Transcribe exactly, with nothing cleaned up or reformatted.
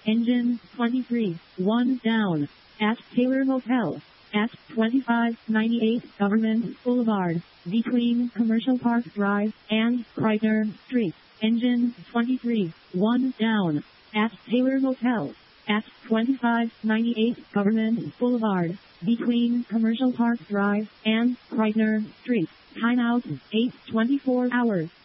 Engine twenty-three, one down. At Taylor Motel. At twenty-five ninety-eight Government Boulevard, between Commercial Park Drive and Kreitner Street. Engine twenty-three, one down. At Taylor Motel. At twenty-five ninety-eight Government Boulevard, between Commercial Park Drive and Kreitner Street. Timeout, eight twenty-four hours.